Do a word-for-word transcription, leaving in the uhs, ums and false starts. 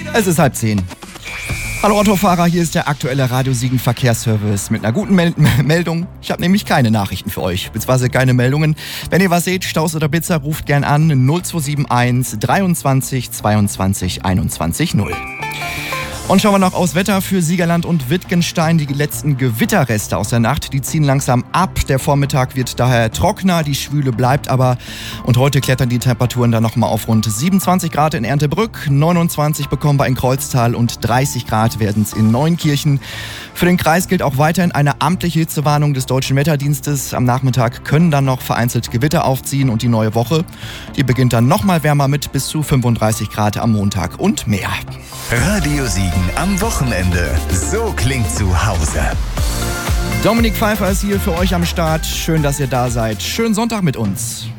Es ist halb zehn. Hallo Autofahrer, hier ist der aktuelle Radio Siegen Verkehrsservice mit einer guten Mel- Meldung. Ich habe nämlich keine Nachrichten für euch, beziehungsweise keine Meldungen. Wenn ihr was seht, Staus oder Blitzer, ruft gern an null zwei sieben eins dreiundzwanzig zweiundzwanzig einundzwanzig null. Und schauen wir noch aus Wetter für Siegerland und Wittgenstein. Die letzten Gewitterreste aus der Nacht, die ziehen langsam ab. Der Vormittag wird daher trockener, die Schwüle bleibt aber. Und heute klettern die Temperaturen dann nochmal auf rund siebenundzwanzig Grad in Erntebrück, neunundzwanzig bekommen wir in Kreuztal und dreißig Grad werden es in Neunkirchen. Für den Kreis gilt auch weiterhin eine amtliche Hitzewarnung des Deutschen Wetterdienstes. Am Nachmittag können dann noch vereinzelt Gewitter aufziehen und die neue Woche, die beginnt dann nochmal wärmer mit bis zu fünfunddreißig Grad am Montag und mehr. Radio Siegen am Wochenende. So klingt zu Hause. Dominik Pfeiffer ist hier für euch am Start. Schön, dass ihr da seid. Schönen Sonntag mit uns.